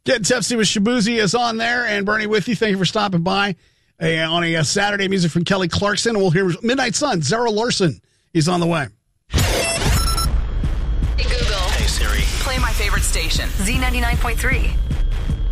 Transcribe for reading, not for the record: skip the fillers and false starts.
Getting Tipsy with Shabuzi is on there, and Bernie with you. Thank you for stopping by on a Saturday. Music from Kelly Clarkson, and we'll hear Midnight Sun. Zara Larsson is on the way. Hey, Google. Hey, Siri. Play my favorite station. Z99.3.